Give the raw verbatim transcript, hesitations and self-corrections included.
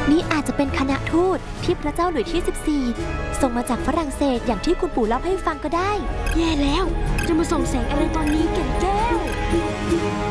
นี่อาจจะเป็นคณะทูตที่พระเจ้าหลุยส์ที่ สิบสี่ ส่งมาจากฝรั่งเศสอย่างที่คุณปู่เล่าให้ฟังก็ได้แย่แล้วจะมาส่งแสงอะไรตอนนี้แก่แก้